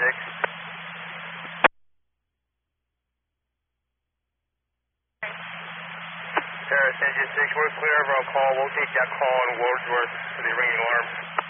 Paris Engine 6, we're clear of our call. We'll take that call in Wordsworth for the ringing alarm.